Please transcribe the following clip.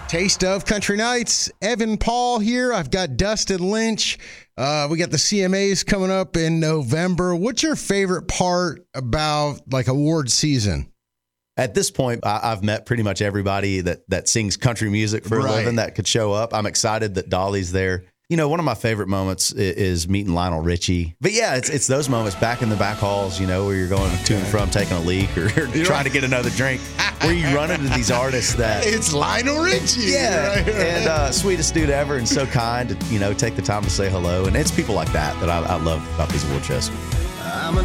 Taste of Country Nights. Evan Paul here. I've got Dustin Lynch. We got the CMAs coming up in November. What's your favorite part about like award season? At this point, I've met pretty much everybody that sings country music for a living that could show up. I'm excited that Dolly's there. You know, one of my favorite moments is meeting Lionel Richie. But yeah, it's those moments back in the back halls, you know, where you're going to and from taking a leak or trying to get another drink, where you run into these artists that... It's Lionel Richie. Yeah, right. And sweetest dude ever and so kind to, you know, take the time to say hello. And it's people like that I love about these award shows.